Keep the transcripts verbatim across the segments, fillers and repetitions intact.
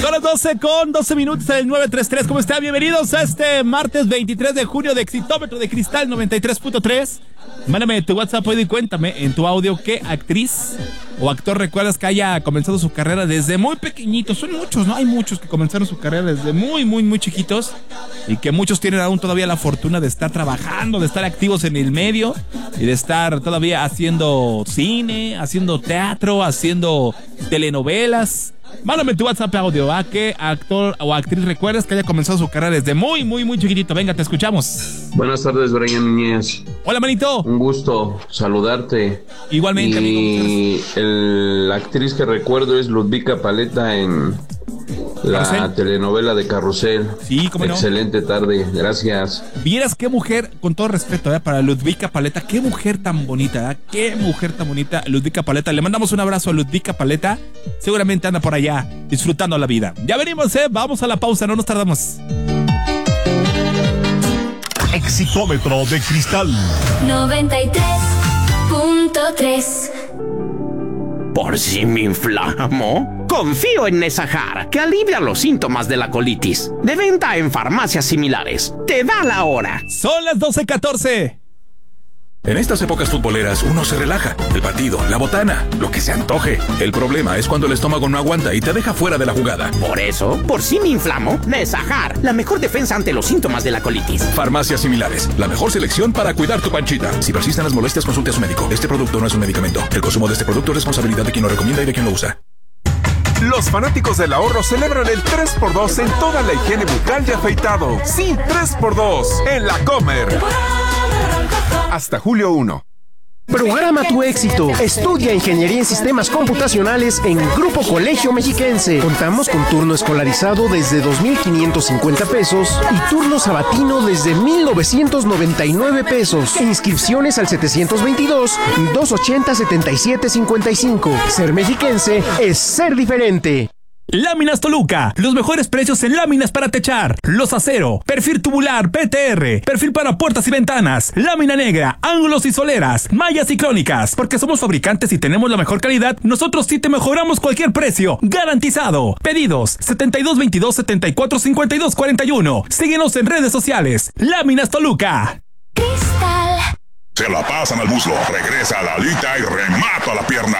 Son las doce con doce minutos en el nueve tres tres. ¿Cómo está? Bienvenidos a este martes veintitrés de junio de Exitómetro de Cristal noventa y tres punto tres. Mándame tu WhatsApp hoy y cuéntame en tu audio qué actriz o actor recuerdas que haya comenzado su carrera desde muy pequeñitos. Son muchos, ¿no? Hay muchos que comenzaron su carrera desde muy, muy, muy chiquitos y que muchos tienen aún todavía la fortuna de estar trabajando, de estar activos en el medio y de estar todavía haciendo cine, haciendo teatro, haciendo telenovelas. Mándame tu WhatsApp audio, ¿a qué actor o actriz recuerdas que haya comenzado su carrera desde muy, muy, muy chiquitito? Venga, te escuchamos. Buenas tardes, Brian Núñez. Hola, manito. Un gusto saludarte. Igualmente, y amigo. El, la actriz que recuerdo es Ludvika Paleta en la ¿Carrusel? Telenovela de Carrusel. Sí, cómo no. Excelente tarde, gracias. Vieras qué mujer, con todo respeto, ¿eh? Para Ludvika Paleta, qué mujer tan bonita, ¿eh? Qué mujer tan bonita, Ludvika Paleta. Le mandamos un abrazo a Ludvika Paleta. Seguramente anda por allá disfrutando la vida. Ya venimos, ¿eh? Vamos a la pausa, no nos tardamos. Exitómetro de Cristal noventa y tres punto tres. ¿Por si me inflamo? Confío en Nesajar, que alivia los síntomas de la colitis. De venta en farmacias similares. Te da la hora. Son las doce catorce. En estas épocas futboleras uno se relaja. El partido, la botana, lo que se antoje. El problema es cuando el estómago no aguanta y te deja fuera de la jugada. Por eso, por si me inflamo, Nesajar, la mejor defensa ante los síntomas de la colitis. Farmacias similares, la mejor selección para cuidar tu panchita. Si persisten las molestias, consulte a su médico. Este producto no es un medicamento. El consumo de este producto es responsabilidad de quien lo recomienda y de quien lo usa. Los fanáticos del ahorro celebran el tres por dos en toda la higiene bucal y afeitado. Sí, tres por dos en La Comer. Hasta julio primero. Programa tu éxito. Estudia Ingeniería en Sistemas Computacionales en Grupo Colegio Mexiquense. Contamos con turno escolarizado desde dos mil quinientos cincuenta pesos y turno sabatino desde mil novecientos noventa y nueve pesos. Inscripciones al setecientos veintidós, doscientos ochenta, setenta y siete cincuenta y cinco. Ser mexiquense es ser diferente. Láminas Toluca, los mejores precios en láminas para techar, los acero, perfil tubular, P T R, perfil para puertas y ventanas, lámina negra, ángulos y soleras, mallas y crónicas. Porque somos fabricantes y tenemos la mejor calidad, nosotros sí te mejoramos cualquier precio, garantizado. Pedidos setenta y dos veintidós, setenta y cuatro cincuenta y dos cuarenta y uno. Síguenos en redes sociales. Láminas Toluca. Cristal. Se la pasan al muslo, regresa a la alita y remata la pierna.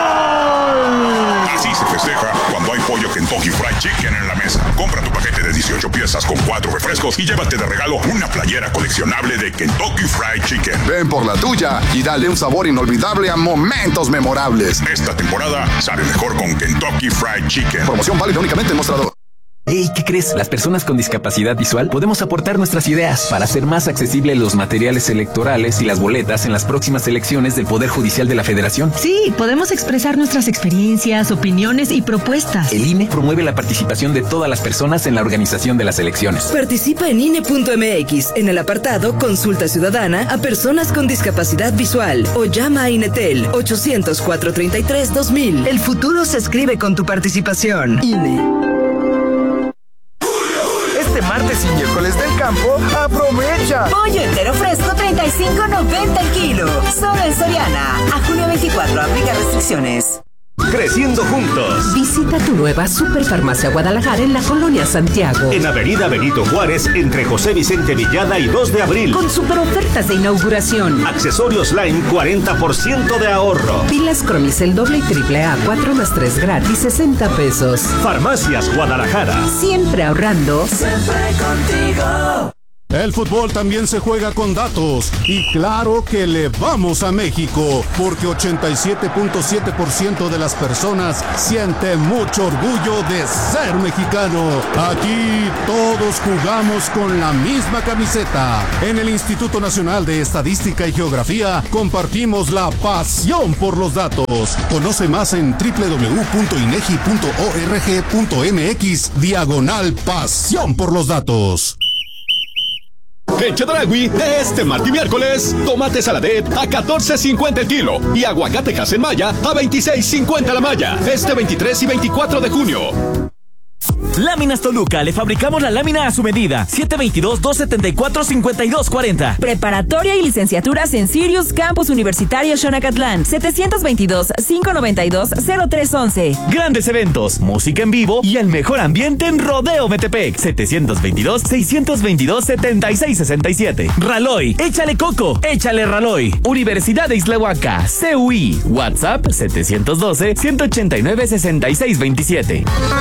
¡Gol! Así se festeja cuando hay pollo Kentucky Fried Chicken en la mesa. Compra tu paquete de dieciocho piezas con cuatro refrescos y llévate de regalo una playera coleccionable de Kentucky Fried Chicken. Ven por la tuya y dale un sabor inolvidable a momentos memorables. Esta temporada sabe mejor con Kentucky Fried Chicken. Promoción válida únicamente en mostrador. Hey, ¿qué crees? Las personas con discapacidad visual podemos aportar nuestras ideas para hacer más accesibles los materiales electorales y las boletas en las próximas elecciones del Poder Judicial de la Federación. Sí, podemos expresar nuestras experiencias, opiniones y propuestas. El I N E promueve la participación de todas las personas en la organización de las elecciones. Participa en I N E punto M X en el apartado Consulta Ciudadana a personas con discapacidad visual o llama a Inetel ochocientos, cuatrocientos treinta y tres, dos mil. El futuro se escribe con tu participación. I N E. Este martes y miércoles del campo, aprovecha. Pollo entero fresco treinta y cinco noventa el kilo. Solo en Soriana. A junio veinticuatro, aplica restricciones. Creciendo juntos. Visita tu nueva Superfarmacia Guadalajara en la Colonia Santiago. En Avenida Benito Juárez, entre José Vicente Villada y dos de abril. Con super ofertas de inauguración. Accesorios Line, cuarenta por ciento de ahorro. Pilas Cronicel doble y triple A, cuatro más tres gratis, sesenta pesos. Farmacias Guadalajara. Siempre ahorrando. Siempre contigo. El fútbol también se juega con datos y claro que le vamos a México porque ochenta y siete punto siete por ciento de las personas siente mucho orgullo de ser mexicano. Aquí todos jugamos con la misma camiseta. En el Instituto Nacional de Estadística y Geografía compartimos la pasión por los datos. Conoce más en doble u doble u doble u punto inegi punto org punto mx diagonal pasión por los datos. En Chedraui, este martes y miércoles, tomate saladet a catorce cincuenta el kilo y aguacate en malla a veintiséis cincuenta la malla. Este veintitrés y veinticuatro de junio. Láminas Toluca, le fabricamos la lámina a su medida. siete dos dos, dos siete cuatro, cinco dos cuatro cero. Preparatoria y licenciaturas en Sirius Campus Universitario Xonacatlán. setecientos veintidós, quinientos noventa y dos, cero tres once. Grandes eventos, música en vivo y el mejor ambiente en Rodeo Metepec. setecientos veintidós, seiscientos veintidós, setenta y seis sesenta y siete. Raloy, échale coco, échale Raloy. Universidad de Islahuaca, C U I. WhatsApp setecientos doce, ciento ochenta y nueve, sesenta y seis veintisiete.